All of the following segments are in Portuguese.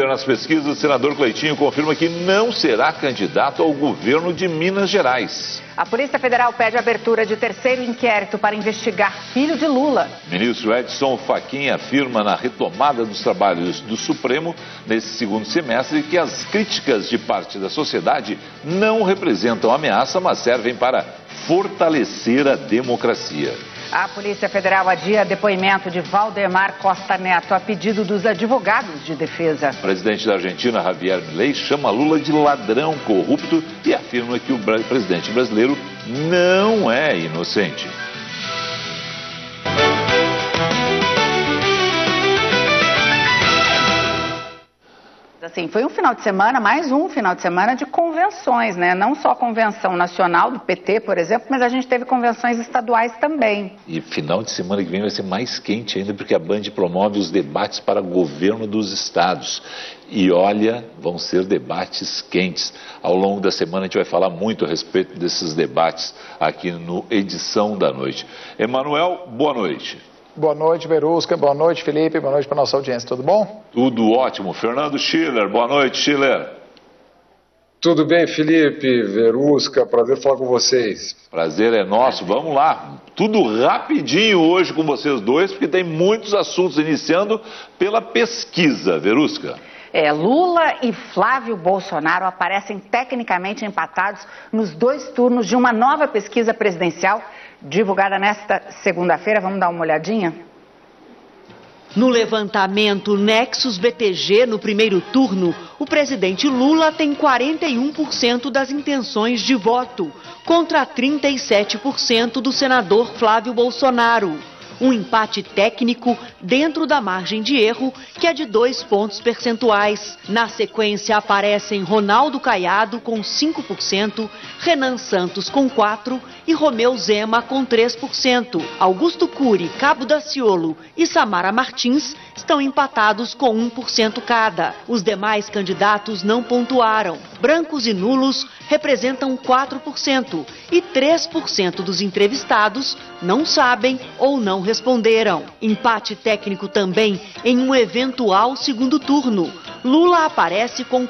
nas pesquisas, o senador Cleitinho confirma que não será candidato ao governo de Minas Gerais. A Polícia Federal pede a abertura de terceiro inquérito para investigar filho de Lula. O ministro Edson Fachin afirma na retomada dos trabalhos do Supremo nesse segundo semestre que as críticas de parte da sociedade não representam ameaça, mas servem para fortalecer a democracia. A Polícia Federal adia depoimento de Valdemar Costa Neto a pedido dos advogados de defesa. O presidente da Argentina, Javier Milei, chama Lula de ladrão corrupto e afirma que o presidente brasileiro não é inocente. Assim, foi um final de semana, mais um final de semana de convenções, né? Não só a convenção nacional do PT, por exemplo, mas a gente teve convenções estaduais também. E final de semana que vem vai ser mais quente ainda, porque a Band promove os debates para governo dos estados. E olha, vão ser debates quentes. Ao longo da semana a gente vai falar muito a respeito desses debates aqui no Edição da Noite. Emanuel, boa noite. Boa noite, Verusca. Boa noite, Felipe. Boa noite para a nossa audiência. Tudo bom? Tudo ótimo. Fernando Schiller, boa noite, Schiller. Tudo bem, Felipe, Verusca, prazer falar com vocês. Prazer é nosso. Vamos lá. Tudo rapidinho hoje com vocês dois, porque tem muitos assuntos, iniciando pela pesquisa, Verusca. Lula e Flávio Bolsonaro aparecem tecnicamente empatados nos dois turnos de uma nova pesquisa presidencial divulgada nesta segunda-feira. Vamos dar uma olhadinha? No levantamento Nexus BTG, no primeiro turno, o presidente Lula tem 41% das intenções de voto, contra 37% do senador Flávio Bolsonaro. Um empate técnico dentro da margem de erro, que é de 2 pontos percentuais. Na sequência aparecem Ronaldo Caiado com 5%, Renan Santos com 4% e Romeu Zema com 3%. Augusto Cury, Cabo Daciolo e Samara Martins estão empatados com 1% cada. Os demais candidatos não pontuaram. Brancos e nulos representam 4% e 3% dos entrevistados não sabem ou não responderam. Empate técnico também em um eventual segundo turno. Lula aparece com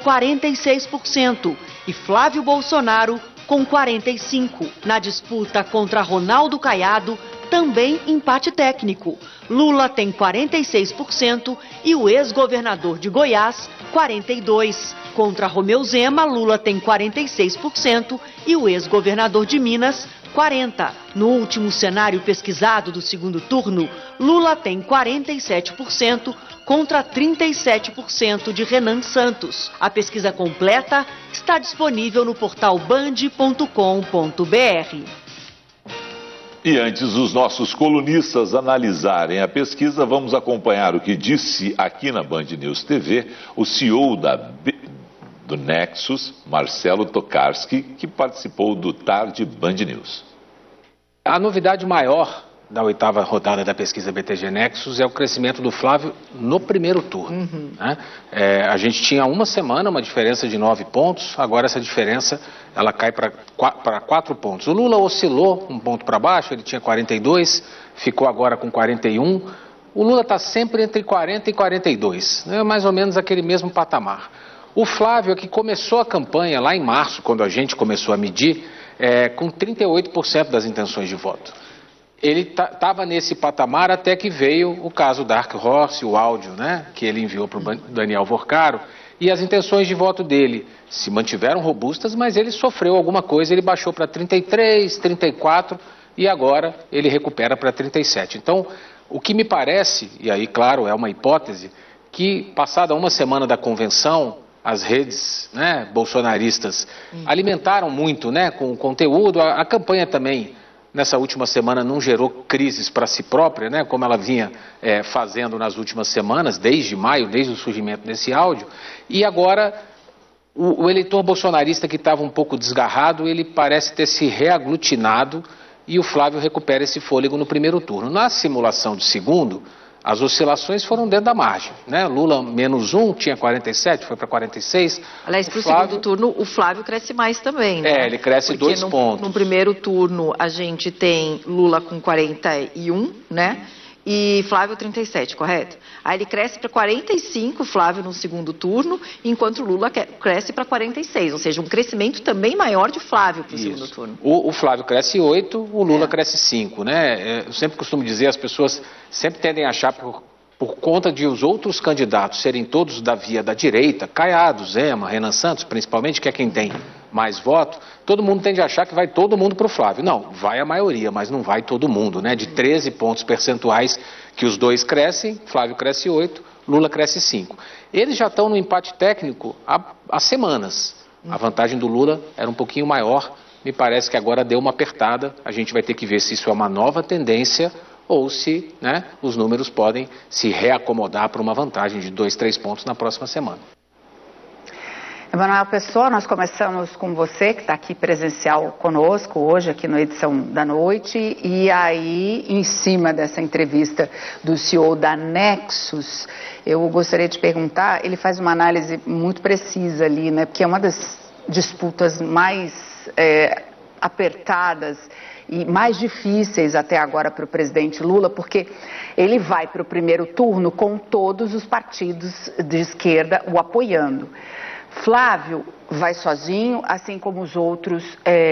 46% e Flávio Bolsonaro com 45%. Na disputa contra Ronaldo Caiado, também empate técnico. Lula tem 46% e o ex-governador de Goiás, 42%. Contra Romeu Zema, Lula tem 46% e o ex-governador de Minas, 40%. No último cenário pesquisado do segundo turno, Lula tem 47% contra 37% de Renan Santos. A pesquisa completa está disponível no portal band.com.br. E antes dos nossos colunistas analisarem a pesquisa, vamos acompanhar o que disse aqui na Band News TV o CEO do Nexus, Marcelo Tokarski, que participou do Tarde Band News. A novidade maior da 8ª rodada da pesquisa BTG Nexus é o crescimento do Flávio no primeiro turno. Né? A gente tinha uma semana, uma diferença de 9 pontos, agora essa diferença ela cai para 4 pontos. O Lula oscilou um ponto para baixo, ele tinha 42, ficou agora com 41. O Lula está sempre entre 40 e 42, né? Mais ou menos aquele mesmo patamar. O Flávio, que começou a campanha lá em março, quando a gente começou a medir, com 38% das intenções de voto. Ele estava nesse patamar até que veio o caso Dark Horse, o áudio, né, que ele enviou para o Daniel Vorcaro, e as intenções de voto dele se mantiveram robustas, mas ele sofreu alguma coisa, ele baixou para 33, 34 e agora ele recupera para 37. Então, o que me parece, e aí, claro, é uma hipótese, que passada uma semana da convenção, as redes, né, bolsonaristas alimentaram muito, né, com o conteúdo. A campanha também, nessa última semana, não gerou crises para si própria, né, como ela vinha fazendo nas últimas semanas, desde maio, desde o surgimento desse áudio. E agora, o eleitor bolsonarista que estava um pouco desgarrado, ele parece ter se reaglutinado e o Flávio recupera esse fôlego no primeiro turno. Na simulação de segundo, as oscilações foram dentro da margem, né? Lula menos 1, tinha 47, foi para 46. Aliás, para o segundo turno, o Flávio cresce mais também, né? Ele cresce 2 pontos. No primeiro turno, a gente tem Lula com 41, né? e Flávio 37, correto? Aí ele cresce para 45, Flávio no segundo turno, enquanto Lula cresce para 46, ou seja, um crescimento também maior de Flávio para o segundo turno. O Flávio cresce 8, o Lula cresce 5, né? Eu sempre costumo dizer, as pessoas sempre tendem a achar por conta de os outros candidatos serem todos da via da direita, Caiado, Zema, Renan Santos, principalmente, que é quem tem mais voto, todo mundo tende a achar que vai todo mundo para o Flávio. Não, vai a maioria, mas não vai todo mundo, né? De 13 pontos percentuais que os dois crescem, Flávio cresce 8, Lula cresce 5. Eles já estão no empate técnico há semanas. A vantagem do Lula era um pouquinho maior, me parece que agora deu uma apertada, a gente vai ter que ver se isso é uma nova tendência ou se, né, os números podem se reacomodar para uma vantagem de 2, 3 pontos na próxima semana. Emanuel Pessoa, nós começamos com você, que está aqui presencial conosco hoje, aqui na edição da noite, e aí, em cima dessa entrevista do CEO da Nexus, eu gostaria de perguntar, ele faz uma análise muito precisa ali, né, porque é uma das disputas mais apertadas e mais difíceis até agora para o presidente Lula, porque ele vai para o primeiro turno com todos os partidos de esquerda o apoiando. Flávio vai sozinho, assim como os outros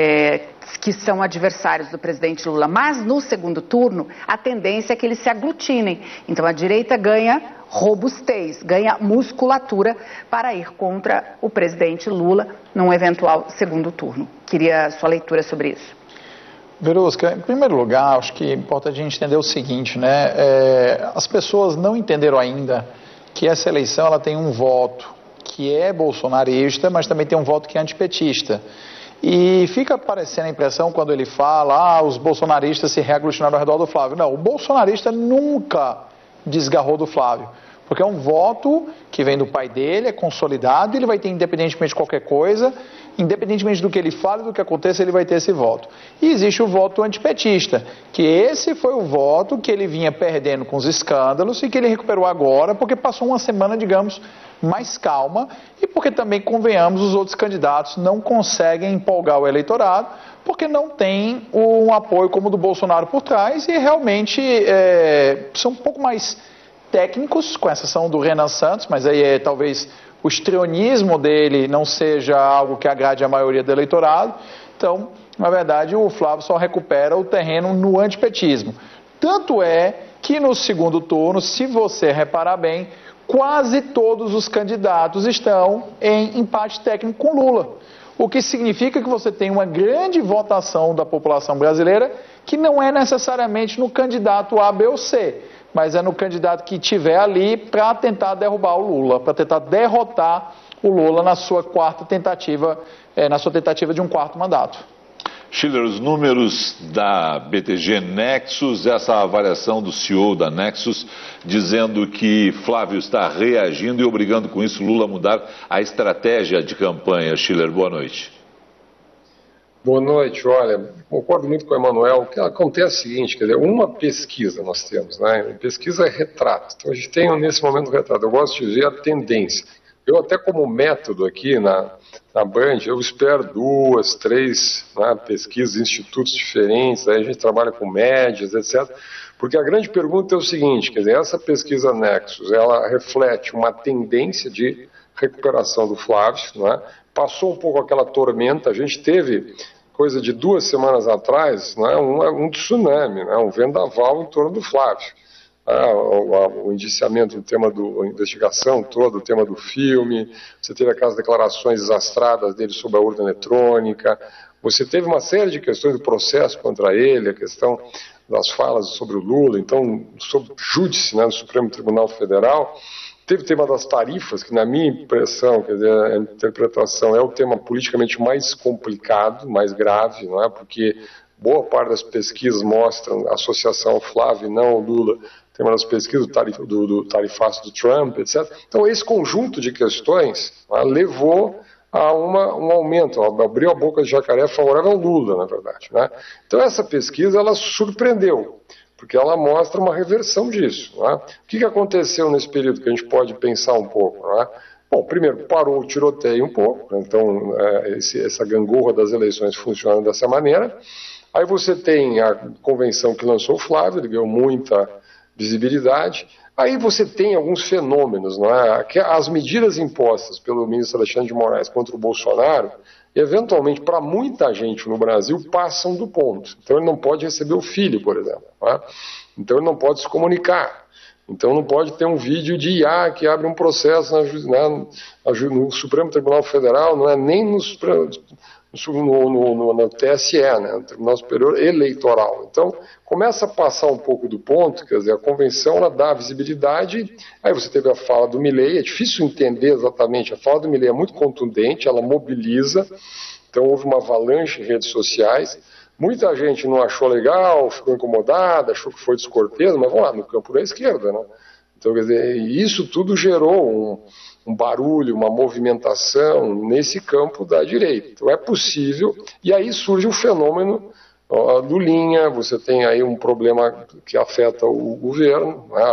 que são adversários do presidente Lula. Mas no segundo turno, a tendência é que eles se aglutinem. Então a direita ganha robustez, ganha musculatura para ir contra o presidente Lula num eventual segundo turno. Queria sua leitura sobre isso. Verusca, em primeiro lugar, acho que é importante a gente entender o seguinte, né? As pessoas não entenderam ainda que essa eleição ela tem um voto que é bolsonarista, mas também tem um voto que é antipetista. E fica parecendo a impressão quando ele fala, os bolsonaristas se reaglutinaram ao redor do Flávio. Não, o bolsonarista nunca desgarrou do Flávio, porque é um voto que vem do pai dele, é consolidado, ele vai ter independentemente de qualquer coisa, independentemente do que ele fale, do que aconteça, ele vai ter esse voto. E existe o voto antipetista, que esse foi o voto que ele vinha perdendo com os escândalos e que ele recuperou agora, porque passou uma semana, digamos, mais calma, e porque também, convenhamos, os outros candidatos não conseguem empolgar o eleitorado, porque não tem um apoio como o do Bolsonaro por trás, e realmente são um pouco mais técnicos, com exceção do Renan Santos, mas aí talvez o histrionismo dele não seja algo que agrade a maioria do eleitorado. Então, na verdade, o Flávio só recupera o terreno no antipetismo. Tanto é que no segundo turno, se você reparar bem, quase todos os candidatos estão em empate técnico com Lula. O que significa que você tem uma grande votação da população brasileira que não é necessariamente no candidato A, B ou C, mas é no candidato que estiver ali para tentar derrubar o Lula, para tentar derrotar o Lula na sua quarta tentativa, na sua tentativa de um quarto mandato. Schiller, os números da BTG Nexus, essa avaliação do CEO da Nexus, dizendo que Flávio está reagindo e obrigando com isso Lula a mudar a estratégia de campanha. Schiller, boa noite. Boa noite, olha, concordo muito com o Emanuel. O que acontece é o seguinte, quer dizer, uma pesquisa nós temos, né? Pesquisa é retrato. Então a gente tem nesse momento o retrato. Eu gosto de ver a tendência. Eu até como método aqui na Band, eu espero 2, 3 pesquisas, institutos diferentes, aí a gente trabalha com médias, etc. Porque a grande pergunta é o seguinte, quer dizer, essa pesquisa Nexus, ela reflete uma tendência de recuperação do Flávio, né? Passou um pouco aquela tormenta, a gente teve, coisa de 2 semanas atrás, né, um tsunami, né, um vendaval em torno do Flávio. O indiciamento do tema da investigação toda, o tema do filme, você teve aquelas declarações desastradas dele sobre a urna eletrônica, você teve uma série de questões do processo contra ele, a questão das falas sobre o Lula, então, sobre o júdice, né, do Supremo Tribunal Federal. Teve o tema das tarifas, que na minha impressão, quer dizer, a interpretação é o tema politicamente mais complicado, mais grave, não é? Porque boa parte das pesquisas mostram a associação ao Flávio e não ao Lula, tema das pesquisas do tarifaço do Trump, etc. Então esse conjunto de questões levou a um aumento, abriu a boca de jacaré favorável ao Lula, na verdade, né? Então essa pesquisa, ela surpreendeu, porque ela mostra uma reversão disso, não é? O que aconteceu nesse período que a gente pode pensar um pouco, não é? Bom, primeiro, parou o tiroteio um pouco, né? Então essa gangorra das eleições funciona dessa maneira. Aí você tem a convenção que lançou o Flávio, ele ganhou muita visibilidade. Aí você tem alguns fenômenos, não é? As medidas impostas pelo ministro Alexandre de Moraes contra o Bolsonaro, eventualmente, para muita gente no Brasil, passam do ponto. Então ele não pode receber o filho, por exemplo. Não é? Então ele não pode se comunicar. Então não pode ter um vídeo de IA que abre um processo no Supremo Tribunal Federal, não é nem no TSE, né, no Tribunal Superior Eleitoral. Então começa a passar um pouco do ponto, quer dizer, a convenção ela dá visibilidade. Aí você teve a fala do Milei, é difícil entender exatamente, a fala do Milei é muito contundente, ela mobiliza, então houve uma avalanche em redes sociais. Muita gente não achou legal, ficou incomodada, achou que foi descortês, mas vamos lá, no campo da esquerda, né? Então, quer dizer, isso tudo gerou um barulho, uma movimentação nesse campo da direita. Então é possível, e aí surge o fenômeno do Linha, você tem aí um problema que afeta o governo, né,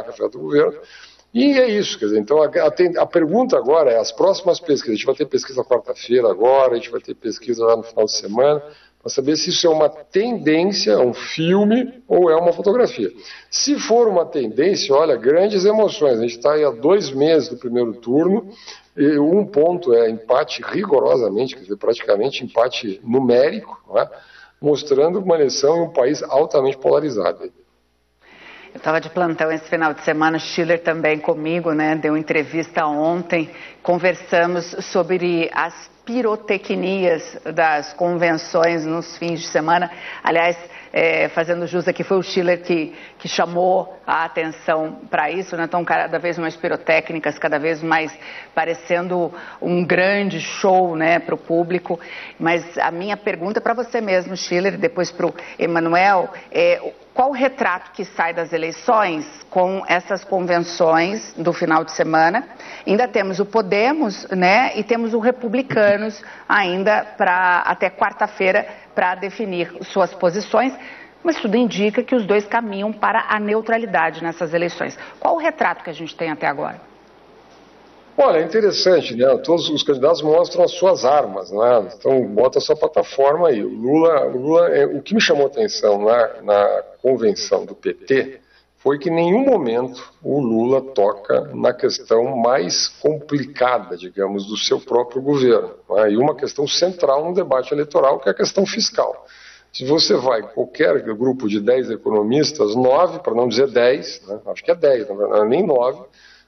e é isso, quer dizer, então a pergunta agora é, as próximas pesquisas, a gente vai ter pesquisa quarta-feira agora, a gente vai ter pesquisa lá no final de semana, para saber se isso é uma tendência, um filme ou é uma fotografia. Se for uma tendência, olha, grandes emoções. A gente está aí há 2 meses do primeiro turno, e um ponto é empate rigorosamente, quer dizer, praticamente empate numérico, não é? Mostrando uma eleição em um país altamente polarizado. Eu estava de plantão esse final de semana, Schiller também comigo, né? Deu entrevista ontem, conversamos sobre as pirotecnias das convenções nos fins de semana. Aliás, fazendo jus aqui, foi o Schiller que chamou a atenção para isso, né? Estão cada vez mais pirotécnicas, cada vez mais parecendo um grande show, né, para o público. Mas a minha pergunta para você mesmo, Schiller, depois para o Emanuel, qual o retrato que sai das eleições com essas convenções do final de semana? Ainda temos o Podemos, né, e temos o Republicanos ainda até quarta-feira para definir suas posições, mas tudo indica que os dois caminham para a neutralidade nessas eleições. Qual o retrato que a gente tem até agora? Olha, é interessante, né? Todos os candidatos mostram as suas armas, né? Então, bota a sua plataforma aí. O Lula o que me chamou a atenção na convenção do PT foi que em nenhum momento o Lula toca na questão mais complicada, digamos, do seu próprio governo, né? E uma questão central no debate eleitoral, que é a questão fiscal. Se você vai em qualquer grupo de 10 economistas, 9, para não dizer 10, né? Acho que é 10, não é nem 9,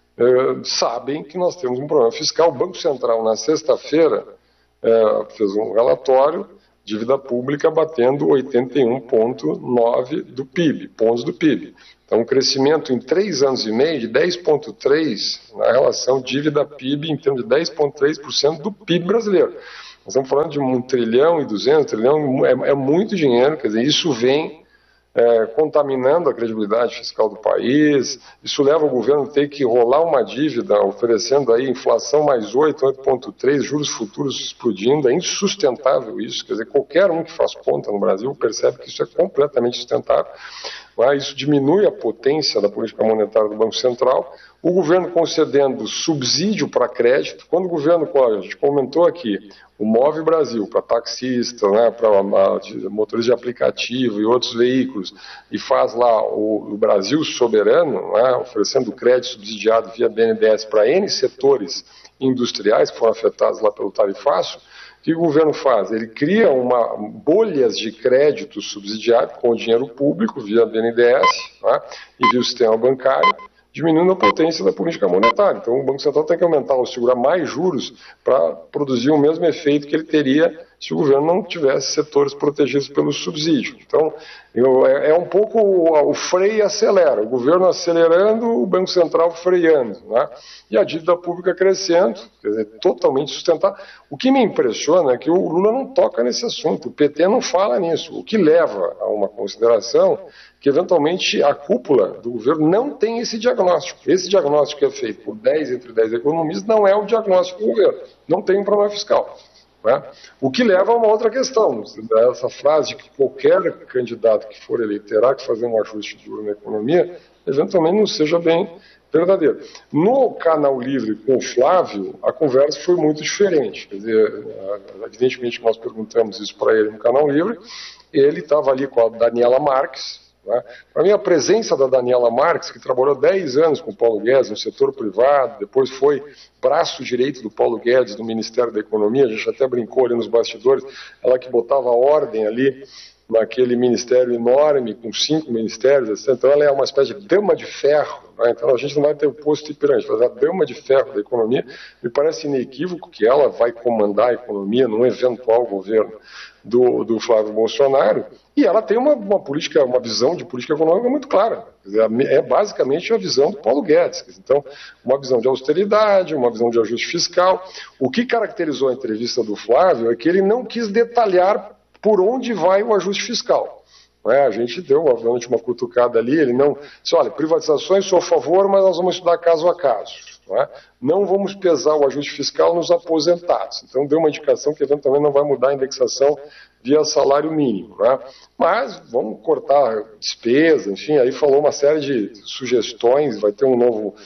sabem que nós temos um problema fiscal. O Banco Central, na sexta-feira, fez um relatório, dívida pública batendo 81,9 do PIB, pontos do PIB. Então, um crescimento em 3 anos e meio de 10,3 na relação dívida-PIB, em termos de 10,3% do PIB brasileiro. Nós estamos falando de 1 trilhão e 200, trilhão, é muito dinheiro, quer dizer, isso vem contaminando a credibilidade fiscal do país. Isso leva o governo a ter que rolar uma dívida, oferecendo aí inflação mais 8,3, juros futuros explodindo. É insustentável isso, quer dizer, qualquer um que faz conta no Brasil percebe que isso é completamente sustentável. Isso diminui a potência da política monetária do Banco Central. O governo concedendo subsídio para crédito. Quando o governo, a gente comentou aqui, o Move Brasil para taxista, né, para motores de aplicativo e outros veículos, e faz lá o Brasil Soberano, né, oferecendo crédito subsidiado via BNDES para N setores industriais que foram afetados lá pelo tarifaço. O que o governo faz? Ele cria bolhas de crédito subsidiado com dinheiro público via BNDES, né, e via o sistema bancário, diminuindo a potência da política monetária. Então o Banco Central tem que aumentar ou segurar mais juros para produzir o mesmo efeito que ele teria se o governo não tivesse setores protegidos pelo subsídio. Então é um pouco o freio acelera, o governo acelerando, o Banco Central freando, né? E a dívida pública crescendo, quer dizer, totalmente sustentável. O que me impressiona é que o Lula não toca nesse assunto, o PT não fala nisso, o que leva a uma consideração que eventualmente a cúpula do governo não tem esse diagnóstico. Esse diagnóstico que é feito por entre 10 economistas não é o diagnóstico do governo, não tem um problema fiscal. Né? O que leva a uma outra questão, essa frase de que qualquer candidato que for eleito terá que fazer um ajuste duro na economia, eventualmente não seja bem verdadeiro. No Canal Livre com o Flávio, a conversa foi muito diferente. Quer dizer, evidentemente nós perguntamos isso para ele no Canal Livre, ele estava ali com a Daniela Marques, Né? Para mim, a presença da Daniela Marques, que trabalhou 10 anos com o Paulo Guedes no setor privado, depois foi braço direito do Paulo Guedes no Ministério da Economia, a gente até brincou ali nos bastidores, ela que botava ordem ali naquele ministério enorme, com 5 ministérios, etc. Então ela é uma espécie de dama de ferro, né? Então a gente não vai ter o posto Ipiranga, mas a dama de ferro da economia, me parece inequívoco que ela vai comandar a economia num eventual governo do Flávio Bolsonaro, e ela tem uma visão de política econômica muito clara. Quer dizer, é basicamente a visão do Paulo Guedes. Então, uma visão de austeridade, uma visão de ajuste fiscal. O que caracterizou a entrevista do Flávio é que ele não quis detalhar por onde vai o ajuste fiscal. A gente deu obviamente uma cutucada ali, ele não disse, olha, privatizações sou a favor, mas nós vamos estudar caso a caso. Não vamos pesar o ajuste fiscal nos aposentados. Então deu uma indicação que eventualmente não vai mudar a indexação via salário mínimo. Mas vamos cortar despesa, enfim, aí falou uma série de sugestões, vai ter um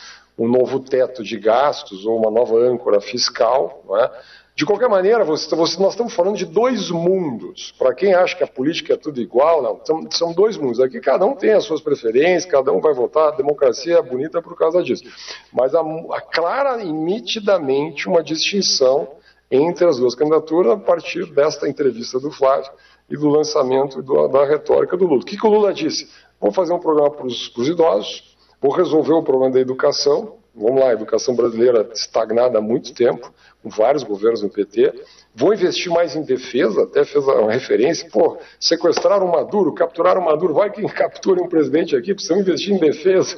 novo teto de gastos ou uma nova âncora fiscal. De qualquer maneira, nós estamos falando de 2 mundos. Para quem acha que a política é tudo igual, não, são 2 mundos. Aqui cada um tem as suas preferências, cada um vai votar, a democracia é bonita por causa disso. Mas há clara e nitidamente uma distinção entre as 2 candidaturas a partir desta entrevista do Flávio e do lançamento da retórica do Lula. O que o Lula disse? Vou fazer um programa para os idosos, vou resolver o problema da educação. Vamos lá, a educação brasileira estagnada há muito tempo, com vários governos no PT. Vou investir mais em defesa, até fez uma referência, sequestraram o Maduro, capturaram o Maduro, vai que capture um presidente aqui, precisam investir em defesa.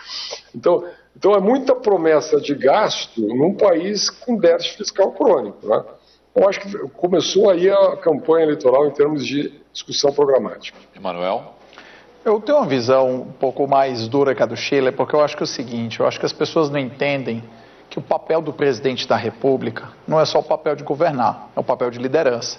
Então é muita promessa de gasto num país com déficit fiscal crônico. Eu acho que começou aí a campanha eleitoral em termos de discussão programática. Emanuel? Eu tenho uma visão um pouco mais dura que a do Sheila, porque eu acho que é o seguinte, eu acho que as pessoas não entendem que o papel do presidente da República não é só o papel de governar, é o papel de liderança.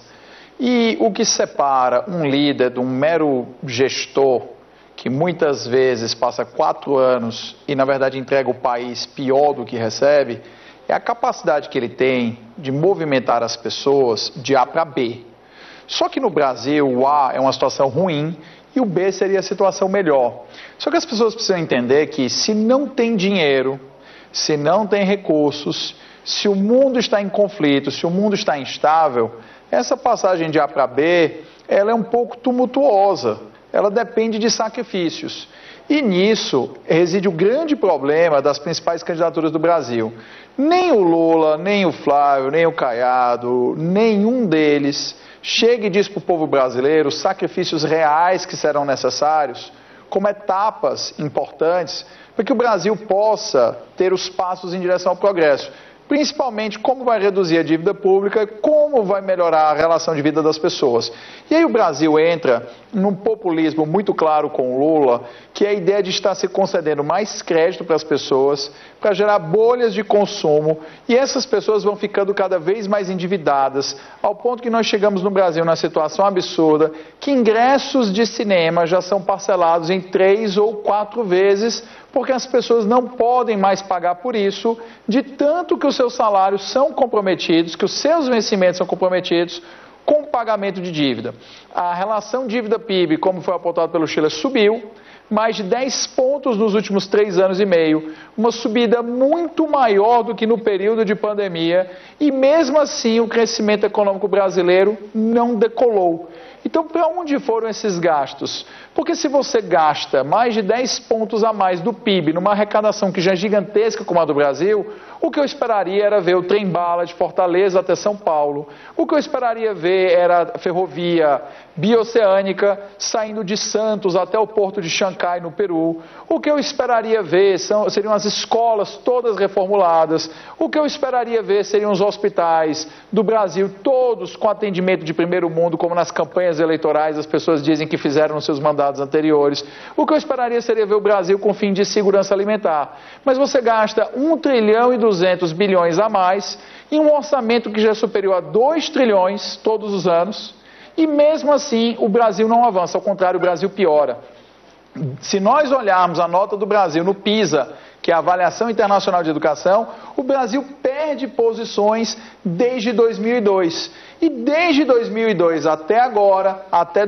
E o que separa um líder de um mero gestor, que muitas vezes passa 4 anos e na verdade entrega o país pior do que recebe, é a capacidade que ele tem de movimentar as pessoas de A para B. Só que no Brasil o A é uma situação ruim, e o B seria a situação melhor. Só que as pessoas precisam entender que se não tem dinheiro, se não tem recursos, se o mundo está em conflito, se o mundo está instável, essa passagem de A para B, ela é um pouco tumultuosa, ela depende de sacrifícios. E nisso reside o grande problema das principais candidaturas do Brasil. Nem o Lula, nem o Flávio, nem o Caiado, nenhum deles chega e diz para o povo brasileiro os sacrifícios reais que serão necessários, como etapas importantes, para que o Brasil possa ter os passos em direção ao progresso. Principalmente como vai reduzir a dívida pública, como vai melhorar a relação de vida das pessoas. E aí o Brasil entra num populismo muito claro com o Lula, que é a ideia de estar se concedendo mais crédito para as pessoas, para gerar bolhas de consumo, e essas pessoas vão ficando cada vez mais endividadas, ao ponto que nós chegamos no Brasil numa situação absurda, que ingressos de cinema já são parcelados em 3 ou 4 vezes, porque as pessoas não podem mais pagar por isso, de tanto que os seus salários são comprometidos, que os seus vencimentos são comprometidos com o pagamento de dívida. A relação dívida-PIB, como foi apontado pelo Sheila, subiu mais de 10 pontos nos últimos 3 anos e meio, uma subida muito maior do que no período de pandemia, e mesmo assim o crescimento econômico brasileiro não decolou. Então, para onde foram esses gastos? Porque se você gasta mais de 10 pontos a mais do PIB numa arrecadação que já é gigantesca como a do Brasil, o que eu esperaria era ver o trem-bala de Fortaleza até São Paulo. O que eu esperaria ver era a ferrovia bioceânica saindo de Santos até o porto de Xangai, no Peru. O que eu esperaria ver seriam as escolas todas reformuladas. O que eu esperaria ver seriam os hospitais do Brasil todos com atendimento de primeiro mundo, como nas campanhas eleitorais as pessoas dizem que fizeram nos seus mandatos anteriores. O que eu esperaria seria ver o Brasil com fim de segurança alimentar. Mas você gasta 1 trilhão e 200 bilhões a mais em um orçamento que já é superior a 2 trilhões todos os anos, e mesmo assim o Brasil não avança, ao contrário, o Brasil piora. Se nós olharmos a nota do Brasil no PISA, que é a Avaliação Internacional de Educação, o Brasil perde posições desde 2002. E desde 2002 até agora, até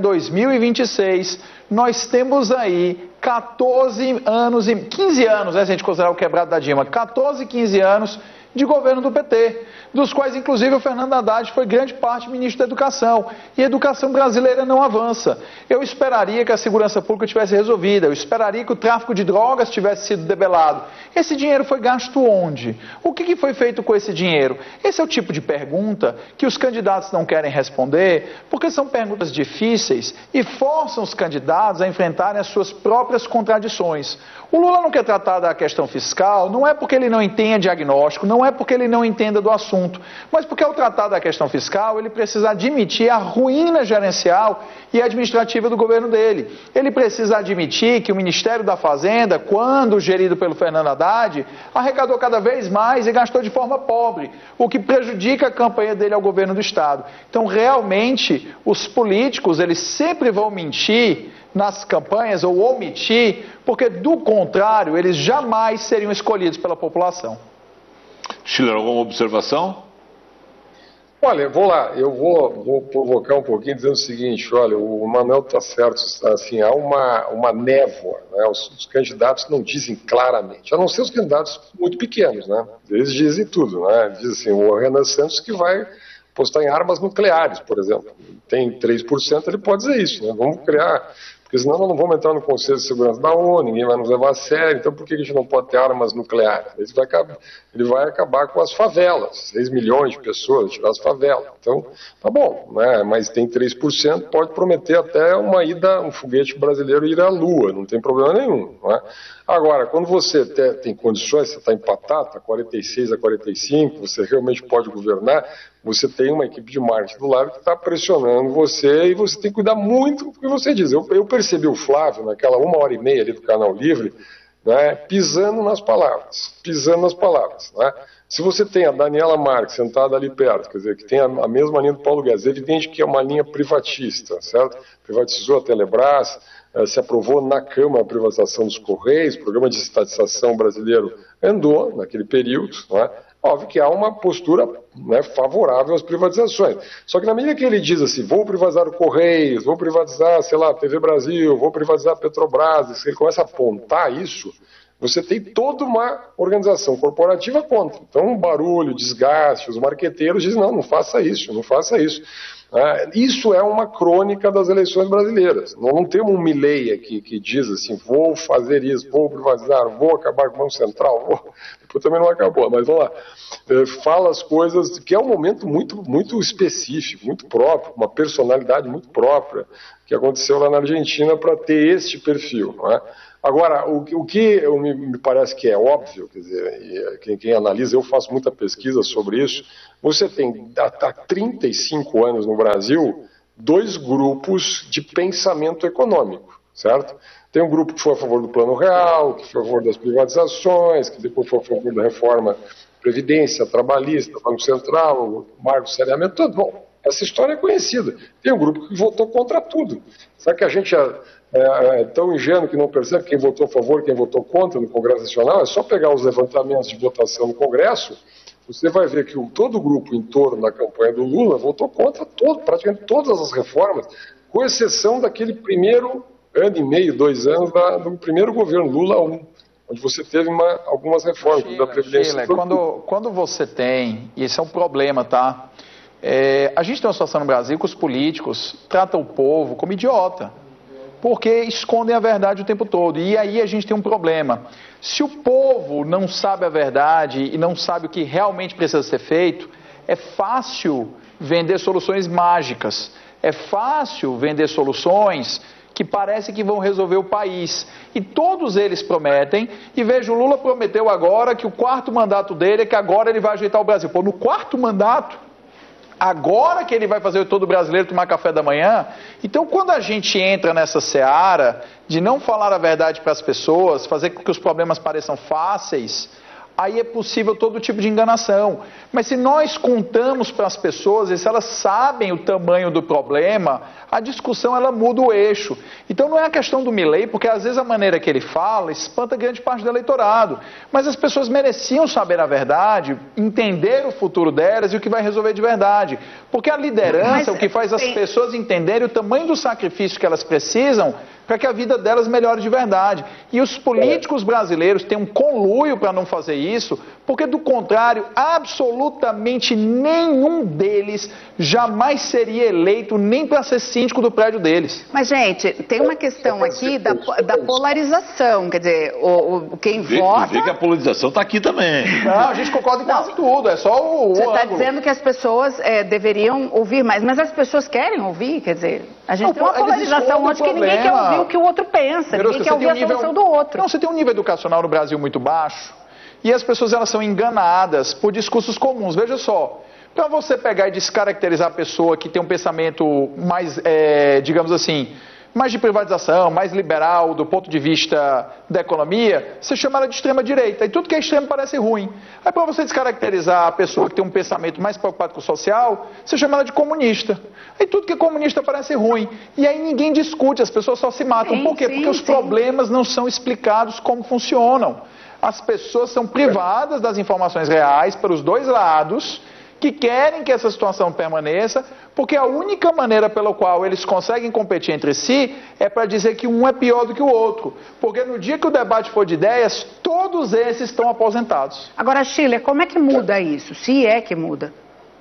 2026, nós temos aí 15 anos, né, se a gente considerar o quebrado da Dilma, 14, 15 anos de governo do PT, dos quais inclusive o Fernando Haddad foi grande parte ministro da Educação, e a educação brasileira não avança. Eu esperaria que a segurança pública tivesse resolvida, eu esperaria que o tráfico de drogas tivesse sido debelado. Esse dinheiro foi gasto onde? O que foi feito com esse dinheiro? Esse é o tipo de pergunta que os candidatos não querem responder, porque são perguntas difíceis e forçam os candidatos a enfrentarem as suas próprias contradições. O Lula não quer tratar da questão fiscal, não é porque ele não entenda diagnóstico, não é porque ele não entenda do assunto, mas porque ao tratar da questão fiscal, ele precisa admitir a ruína gerencial e administrativa do governo dele. Ele precisa admitir que o Ministério da Fazenda, quando gerido pelo Fernando Haddad, arrecadou cada vez mais e gastou de forma pobre, o que prejudica a campanha dele ao governo do Estado. Então, realmente, os políticos, eles sempre vão mentir nas campanhas ou omitir, porque do contrário, eles jamais seriam escolhidos pela população. Schiller, alguma observação? Olha, eu vou provocar um pouquinho dizendo o seguinte, olha, o Manuel está certo, assim, há uma névoa, né? Os candidatos não dizem claramente, a não ser os candidatos muito pequenos, né? Eles dizem tudo, né? Dizem assim, o Renan Santos que vai apostar em armas nucleares, por exemplo, tem 3%, ele pode dizer isso, né? Vamos criar... Porque senão nós não vamos entrar no Conselho de Segurança da ONU, ninguém vai nos levar a sério, então por que a gente não pode ter armas nucleares? Ele vai acabar com as favelas, 6 milhões de pessoas, tirar as favelas. Então, tá bom, né? Mas tem 3%, pode prometer até um foguete brasileiro ir à Lua, não tem problema nenhum, não é? Agora, quando você tem condições, você está empatado, está 46 a 45, você realmente pode governar, você tem uma equipe de marketing do lado que está pressionando você e você tem que cuidar muito do que você diz. Eu percebi o Flávio, naquela 1h30 ali do Canal Livre, né, pisando nas palavras. Né? Se você tem a Daniela Marques sentada ali perto, quer dizer, que tem a mesma linha do Paulo Guedes, é evidente que é uma linha privatista, certo? Privatizou a Telebrás, se aprovou na Câmara a privatização dos Correios, o programa de estatização brasileiro andou naquele período, não é? Óbvio que há uma postura, né, favorável às privatizações. Só que na medida que ele diz assim, vou privatizar o Correios, vou privatizar, sei lá, a TV Brasil, vou privatizar a Petrobras, se ele começa a apontar isso, você tem toda uma organização corporativa contra. Então, um barulho, desgaste, os marqueteiros dizem, não faça isso, não faça isso. Isso é uma crônica das eleições brasileiras. Nós não temos um Milei aqui que diz assim, vou fazer isso, vou privatizar, vou acabar com o Banco Central, depois também não acabou, mas vamos lá. Fala as coisas, que é um momento muito específico, muito próprio, uma personalidade muito própria, que aconteceu lá na Argentina para ter este perfil, não é? Agora, o que me parece que é óbvio, quer dizer, quem analisa, eu faço muita pesquisa sobre isso, você tem há 35 anos no Brasil 2 grupos de pensamento econômico, certo? Tem um grupo que foi a favor do Plano Real, que foi a favor das privatizações, que depois foi a favor da reforma Previdência, Trabalhista, Banco Central, Marco de Saneamento, tudo bom. Essa história é conhecida. Tem um grupo que votou contra tudo. Será que a gente é tão ingênuo que não percebe quem votou a favor e quem votou contra no Congresso Nacional? É só pegar os levantamentos de votação no Congresso, você vai ver que todo o grupo em torno da campanha do Lula votou contra praticamente todas as reformas, com exceção daquele primeiro ano e meio, 2 anos do primeiro governo Lula 1, onde você teve algumas reformas da Previdência. Quando você tem, e esse é um problema, tá? A gente tem uma situação no Brasil que os políticos tratam o povo como idiota, porque escondem a verdade o tempo todo, e aí a gente tem um problema. Se o povo não sabe a verdade e não sabe o que realmente precisa ser feito, é fácil vender soluções mágicas, é fácil vender soluções que parece que vão resolver o país. E todos eles prometem, e veja, o Lula prometeu agora que o 4º mandato dele é que agora ele vai ajeitar o Brasil. Pô, no 4º mandato, agora que ele vai fazer todo brasileiro tomar café da manhã? Então, quando a gente entra nessa seara de não falar a verdade para as pessoas, fazer com que os problemas pareçam fáceis, aí é possível todo tipo de enganação. Mas se nós contamos para as pessoas, e se elas sabem o tamanho do problema, a discussão ela muda o eixo. Então não é a questão do Milei, porque às vezes a maneira que ele fala espanta grande parte do eleitorado. Mas as pessoas mereciam saber a verdade, entender o futuro delas e o que vai resolver de verdade. Porque a liderança, o que faz as pessoas entenderem o tamanho do sacrifício que elas precisam para que a vida delas melhore de verdade. E os políticos brasileiros têm um conluio para não fazer isso, porque do contrário, absolutamente nenhum deles jamais seria eleito nem para ser síndico do prédio deles. Mas, gente, tem uma questão aqui da polarização, quer dizer, quem vota... Vê que a polarização está aqui também. Não, a gente concorda em quase tudo, é só o Você está dizendo que as pessoas deveriam ouvir mais, mas as pessoas querem ouvir, quer dizer, a gente tem uma polarização hoje que ninguém quer ouvir o que o outro pensa, ninguém quer ouvir a solução do outro. Não, você tem um nível educacional no Brasil muito baixo e as pessoas elas são enganadas por discursos comuns. Veja só, para você pegar e descaracterizar a pessoa que tem um pensamento mais, digamos assim, mais de privatização, mais liberal do ponto de vista da economia, você chama ela de extrema-direita. E tudo que é extremo parece ruim. Aí para você descaracterizar a pessoa que tem um pensamento mais preocupado com o social, você chama ela de comunista. Aí tudo que é comunista parece ruim. E aí ninguém discute, as pessoas só se matam. Por quê? Porque os problemas não são explicados como funcionam. As pessoas são privadas das informações reais pelos dois lados, que querem que essa situação permaneça, porque a única maneira pela qual eles conseguem competir entre si é para dizer que um é pior do que o outro. Porque no dia que o debate for de ideias, todos esses estão aposentados. Agora, Schiller, como é que muda isso? Se é que muda?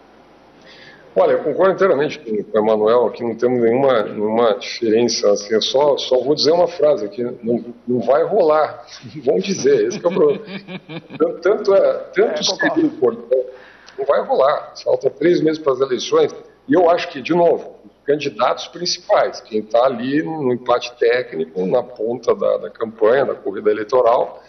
Olha, eu concordo inteiramente com o Emanuel, aqui não temos nenhuma diferença, assim, eu só vou dizer uma frase aqui, não vai rolar, vão dizer, esse que é o problema. Tanto seria importante, não vai rolar, falta 3 meses para as eleições, e eu acho que, de novo, candidatos principais, quem está ali no empate técnico, na ponta da campanha, da corrida eleitoral,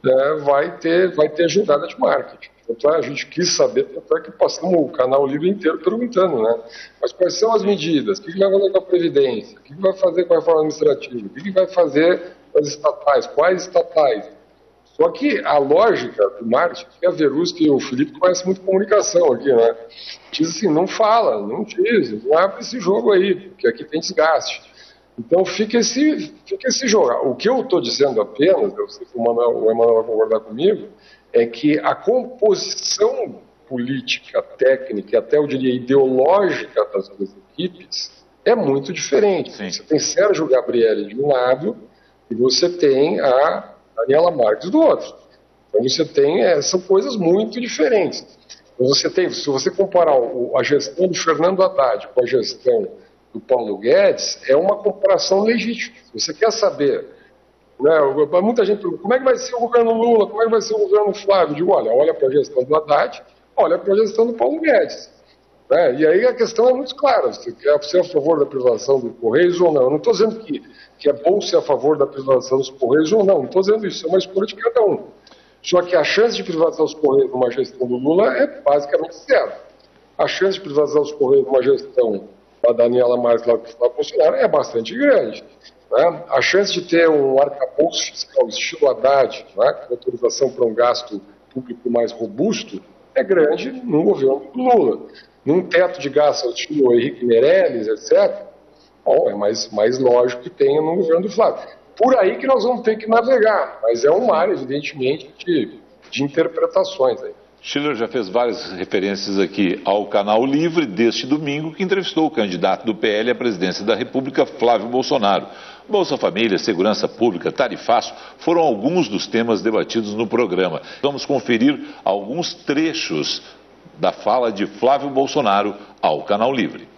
vai ter jogada de marketing. Então, a gente quis saber, tanto é que passamos o canal Livre inteiro perguntando, né? Mas quais são as medidas? O que vai fazer com a Previdência? O que vai fazer com a reforma administrativa? O que vai fazer com as estatais? Quais estatais? Só que a lógica do marketing, que a Verusca e o Felipe conhecem muito comunicação aqui, né? Diz assim, não fala, não diz, não abre esse jogo aí, porque aqui tem desgaste. Então fica esse jogo. O que eu estou dizendo apenas, eu sei que o Emanuel vai concordar comigo, é que a composição política, técnica e até eu diria ideológica das duas equipes é muito diferente. Sim. Você tem Sérgio Gabrielli de um lado e você tem a Daniela Marques do outro. Então você tem, são coisas muito diferentes. Então se você comparar a gestão do Fernando Haddad com a gestão do Paulo Guedes, é uma comparação legítima. Se você quer saber, né, muita gente pergunta, como é que vai ser o governo Lula, como é que vai ser o governo Flávio? Eu digo, olha para a gestão do Haddad, olha para a gestão do Paulo Guedes. Né? E aí a questão é muito clara, você quer ser a favor da privatização dos Correios ou não. Eu não estou dizendo que é bom ser a favor da privatização dos Correios ou não estou dizendo isso, é uma escolha de cada um. Só que a chance de privatizar os Correios numa gestão do Lula é basicamente zero. A chance de privatizar os Correios numa gestão da Daniela Marques lá do Flávio Bolsonaro é bastante grande. Né? A chance de ter um arcabouço fiscal estilo Haddad, né, com autorização para um gasto público mais robusto, é grande no governo do Lula. Num teto de gasto estilo Henrique Meirelles, etc., bom, é mais lógico que tenha no governo do Flávio. Por aí que nós vamos ter que navegar, mas é um mar, evidentemente, de interpretações aí. Schiller já fez várias referências aqui ao Canal Livre deste domingo, que entrevistou o candidato do PL à presidência da República, Flávio Bolsonaro. Bolsa Família, segurança pública, tarifaço foram alguns dos temas debatidos no programa. Vamos conferir alguns trechos da fala de Flávio Bolsonaro ao Canal Livre.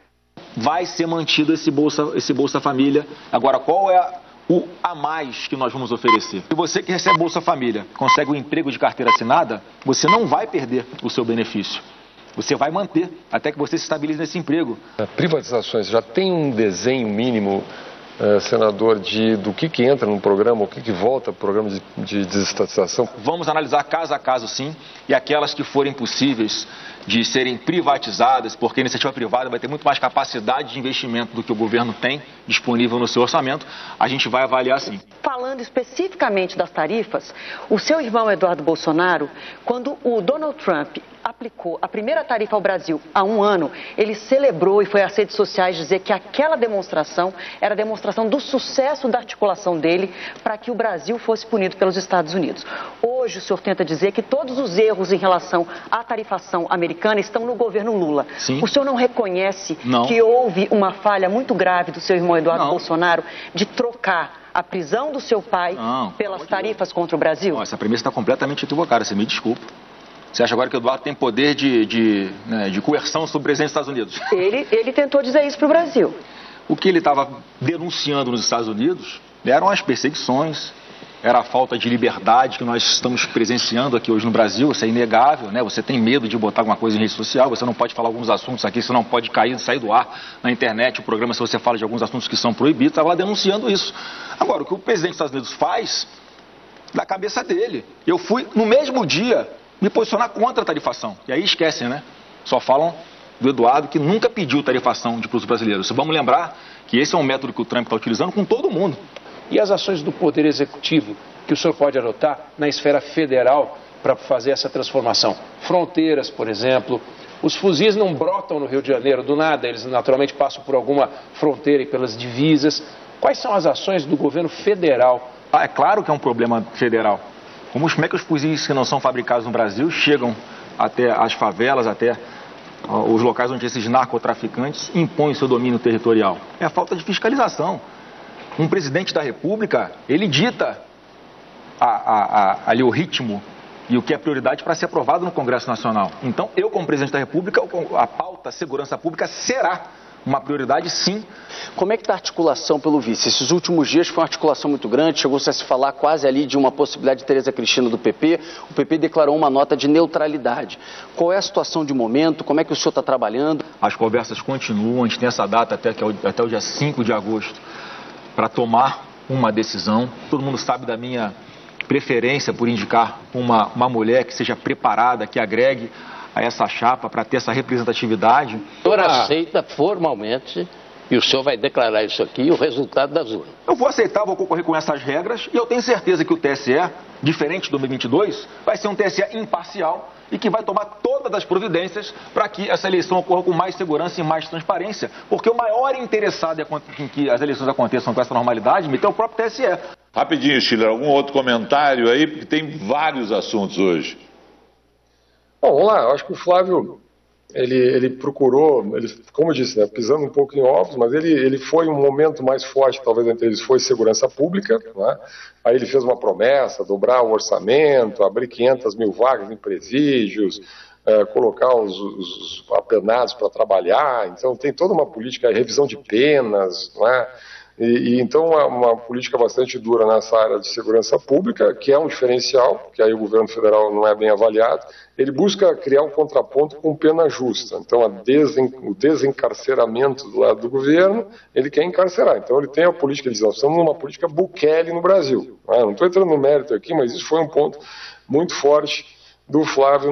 Vai ser mantido esse Bolsa Família. Agora, qual é o a mais que nós vamos oferecer? Se você que recebe Bolsa Família consegue um emprego de carteira assinada, você não vai perder o seu benefício. Você vai manter até que você se estabilize nesse emprego. Privatizações já tem um desenho mínimo senador, do que entra no programa, o que volta para o programa de desestatização? Vamos analisar caso a caso, sim, e aquelas que forem possíveis de serem privatizadas, porque a iniciativa privada vai ter muito mais capacidade de investimento do que o governo tem disponível no seu orçamento, a gente vai avaliar sim. Falando especificamente das tarifas, o seu irmão Eduardo Bolsonaro, quando o Donald Trump aplicou a primeira tarifa ao Brasil há um ano, ele celebrou e foi às redes sociais dizer que aquela demonstração era a demonstração do sucesso da articulação dele para que o Brasil fosse punido pelos Estados Unidos. Hoje o senhor tenta dizer que todos os erros em relação à tarifação americana estão no governo Lula. Sim. O senhor não reconhece Não. que houve uma falha muito grave do seu irmão Eduardo Não. Bolsonaro de trocar a prisão do seu pai pelas tarifas contra o Brasil? Essa premissa está completamente equivocada, você me desculpa. Você acha agora que o Eduardo tem poder de coerção sobre o presidente dos Estados Unidos? Ele tentou dizer isso para o Brasil. O que ele estava denunciando nos Estados Unidos eram as perseguições, era a falta de liberdade que nós estamos presenciando aqui hoje no Brasil, isso é inegável, né? Você tem medo de botar alguma coisa em rede social, você não pode falar alguns assuntos aqui, você não pode sair do ar na internet, o programa, se você fala de alguns assuntos que são proibidos, estava lá denunciando isso. Agora, o que o presidente dos Estados Unidos faz, da cabeça dele. Eu fui, no mesmo dia, me posicionar contra a tarifação. E aí esquecem, né? Só falam do Eduardo, que nunca pediu tarifação para os brasileiros. Vamos lembrar que esse é um método que o Trump está utilizando com todo mundo. E as ações do Poder Executivo que o senhor pode adotar na esfera federal para fazer essa transformação? Fronteiras, por exemplo. Os fuzis não brotam no Rio de Janeiro do nada, eles naturalmente passam por alguma fronteira e pelas divisas. Quais são as ações do governo federal? É claro que é um problema federal. Como é que os fuzis que não são fabricados no Brasil chegam até as favelas, até os locais onde esses narcotraficantes impõem seu domínio territorial? É a falta de fiscalização. Um presidente da República, ele dita ali o ritmo e o que é prioridade para ser aprovado no Congresso Nacional. Então, eu como presidente da República, a pauta segurança pública será uma prioridade, sim. Como é que está a articulação pelo vice? Esses últimos dias foi uma articulação muito grande, chegou-se a se falar quase ali de uma possibilidade de Tereza Cristina do PP. O PP declarou uma nota de neutralidade. Qual é a situação de momento? Como é que o senhor está trabalhando? As conversas continuam, a gente tem essa data até o dia 5 de agosto para tomar uma decisão. Todo mundo sabe da minha preferência por indicar uma mulher que seja preparada, que agregue a essa chapa para ter essa representatividade. O senhor aceita formalmente, e o senhor vai declarar isso aqui, o resultado das urnas? Eu vou aceitar, vou concorrer com essas regras e eu tenho certeza que o TSE, diferente de 2022, vai ser um TSE imparcial e que vai tomar todas as providências para que essa eleição ocorra com mais segurança e mais transparência, porque o maior interessado em que as eleições aconteçam com essa normalidade é o próprio TSE. Rapidinho, Schiller, algum outro comentário aí, porque tem vários assuntos hoje. Bom, vamos lá, eu acho que o Flávio, ele procurou, como eu disse, né, pisando um pouco em ovos, mas ele foi um momento mais forte, talvez, entre eles, foi segurança pública, né? Aí ele fez uma promessa, dobrar o orçamento, abrir 500 mil vagas em presídios, colocar os apenados para trabalhar, então tem toda uma política, revisão de penas, né? Então uma política bastante dura nessa área de segurança pública, que é um diferencial, que aí o governo federal não é bem avaliado. Ele busca criar um contraponto com pena justa, então o desencarceramento do lado do governo, ele quer encarcerar, então ele tem a política, eles estamos numa política Bukele no Brasil, né? Não estou entrando no mérito aqui, mas isso foi um ponto muito forte do Flávio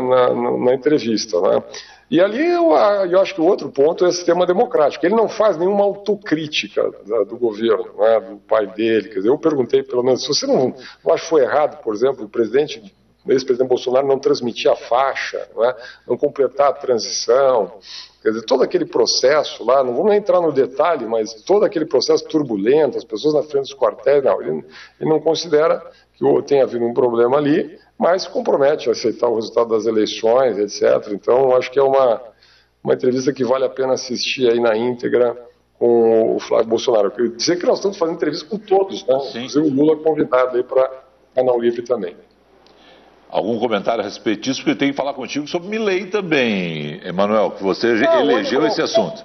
na entrevista, né? E ali eu acho que o outro ponto é o sistema democrático. Ele não faz nenhuma autocrítica do governo, né, do pai dele. Quer dizer, eu perguntei, pelo menos, se você não acha que foi errado, por exemplo, o ex-presidente Bolsonaro não transmitir a faixa, né, não completar a transição, quer dizer, todo aquele processo lá, não vamos entrar no detalhe, mas todo aquele processo turbulento, as pessoas na frente dos quartéis, não, ele não considera que tenha havido um problema ali, mas se compromete a aceitar o resultado das eleições, etc. Então, acho que é uma entrevista que vale a pena assistir aí na íntegra com o Flávio Bolsonaro. Eu queria dizer que nós estamos fazendo entrevista com todos, né? Inclusive o Lula convidado aí para Canal Livre também. Algum comentário a respeito disso? Porque eu tenho que falar contigo sobre Milei também, Emanuel, que você elegeu esse assunto.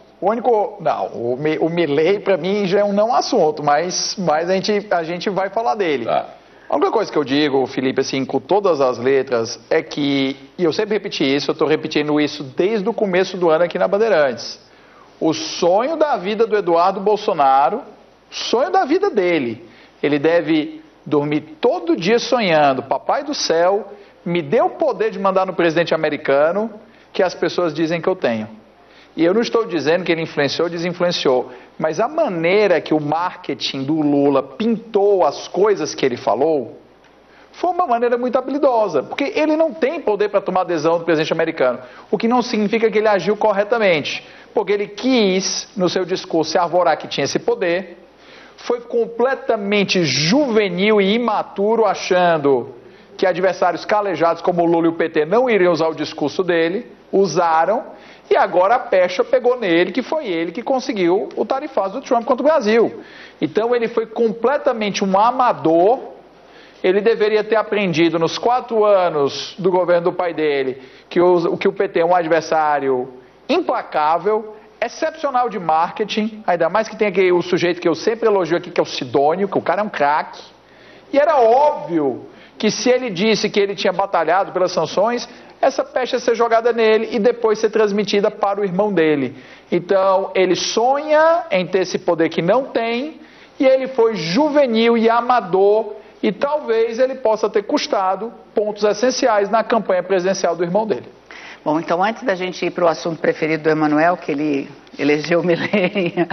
O Milei para mim já é um não assunto, mas a gente vai falar dele. Tá. A única coisa que eu digo, Felipe, assim, com todas as letras, é que, e eu sempre repeti isso, eu estou repetindo isso desde o começo do ano aqui na Bandeirantes, o sonho da vida do Eduardo Bolsonaro sonho da vida dele. Ele deve dormir todo dia sonhando, Papai do céu, me dê o poder de mandar no presidente americano que as pessoas dizem que eu tenho. E eu não estou dizendo que ele influenciou ou desinfluenciou, mas a maneira que o marketing do Lula pintou as coisas que ele falou foi uma maneira muito habilidosa, porque ele não tem poder para tomar adesão do presidente americano, o que não significa que ele agiu corretamente, porque ele quis, no seu discurso, se arvorar que tinha esse poder, foi completamente juvenil e imaturo, achando que adversários calejados como o Lula e o PT não iriam usar o discurso dele, usaram, e agora a pecha pegou nele, que foi ele que conseguiu o tarifaço do Trump contra o Brasil. Então ele foi completamente um amador. Ele deveria ter aprendido nos 4 anos do governo do pai dele que o PT é um adversário implacável, excepcional de marketing, ainda mais que tem aqui o sujeito que eu sempre elogio aqui, que é o Sidônio, que o cara é um craque. E era óbvio que se ele disse que ele tinha batalhado pelas sanções, essa pecha ia ser jogada nele e depois ser transmitida para o irmão dele. Então, ele sonha em ter esse poder que não tem, e ele foi juvenil e amador, e talvez ele possa ter custado pontos essenciais na campanha presidencial do irmão dele. Bom, então antes da gente ir para o assunto preferido do Emanuel, que ele elegeu Milei,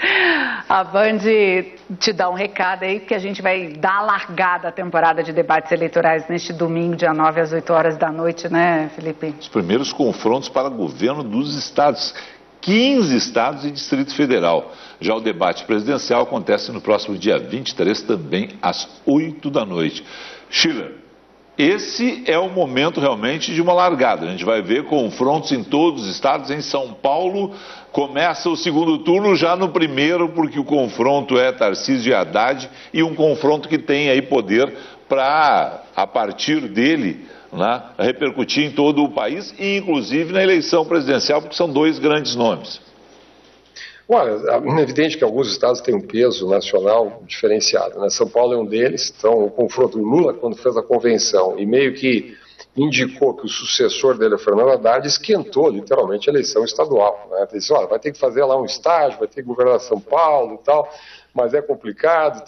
a Band te dá um recado aí, porque a gente vai dar a largada à temporada de debates eleitorais neste domingo, dia 9 às 8 horas da noite, né, Felipe? Os primeiros confrontos para governo dos estados, 15 estados e Distrito Federal. Já o debate presidencial acontece no próximo dia 23, também às 8 da noite. Schiller, esse é o momento realmente de uma largada. A gente vai ver confrontos em todos os estados. Em São Paulo começa o segundo turno já no primeiro, porque o confronto é Tarcísio e Haddad, e um confronto que tem aí poder para, a partir dele, né, repercutir em todo o país, e inclusive na eleição presidencial, porque são 2 grandes nomes. Olha, é evidente que alguns estados têm um peso nacional diferenciado, né? São Paulo é um deles. Então o confronto do Lula, quando fez a convenção e meio que indicou que o sucessor dele, Fernando Haddad, esquentou literalmente a eleição estadual, né? Ele disse, olha, vai ter que fazer lá um estágio, vai ter que governar São Paulo e tal, mas é complicado,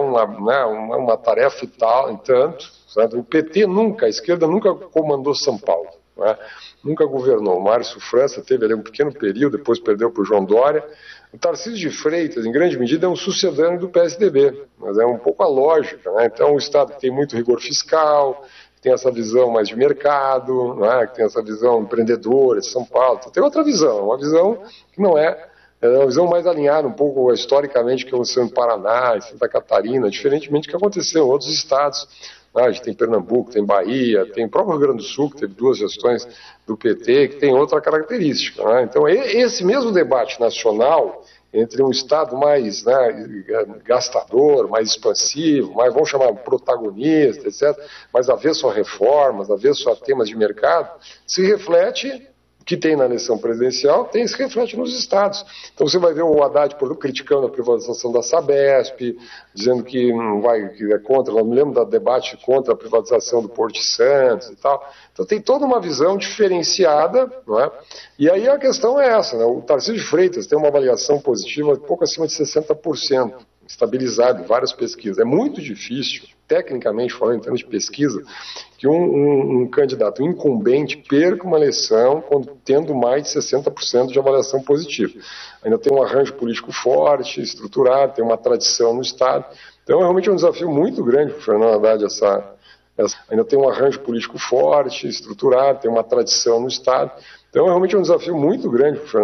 uma tarefa e tal, entanto, sabe? O PT nunca, a esquerda nunca comandou São Paulo, né? Nunca governou. O Márcio França teve ali um pequeno período, depois perdeu para o João Dória. O Tarcísio de Freitas, em grande medida, é um sucedâneo do PSDB, mas é um pouco a lógica, né? Então, um estado que tem muito rigor fiscal, que tem essa visão mais de mercado, né? Que tem essa visão empreendedora de São Paulo. Então, tem outra visão, uma visão que não é uma visão mais alinhada um pouco historicamente que aconteceu em Paraná, em Santa Catarina, diferentemente do que aconteceu em outros estados. A gente tem Pernambuco, tem Bahia, tem o próprio Rio Grande do Sul, que teve 2 gestões do PT, que tem outra característica, né? Então, esse mesmo debate nacional entre um Estado mais, né, gastador, mais expansivo, mais, vamos chamar, protagonista, etc., mais avesso a reformas, avesso a temas de mercado, se reflete, que tem na eleição presidencial, se reflete nos estados. Então você vai ver o Haddad, por exemplo, criticando a privatização da Sabesp, dizendo que não vai, que é contra, eu me lembro do debate contra a privatização do Porto de Santos e tal. Então tem toda uma visão diferenciada, não é? E aí a questão é essa, né? O Tarcísio de Freitas tem uma avaliação positiva pouco acima de 60%, estabilizado em várias pesquisas. É muito difícil, tecnicamente falando, em termos de pesquisa, que um candidato incumbente perca uma eleição tendo mais de 60% de avaliação positiva. Ainda tem um arranjo político forte, estruturado, tem uma tradição no Estado. Então, realmente é um desafio muito grande para o Fernando Haddad ainda tem um arranjo político forte, estruturado, tem uma tradição no Estado. Então, realmente é um desafio muito grande para o Fernando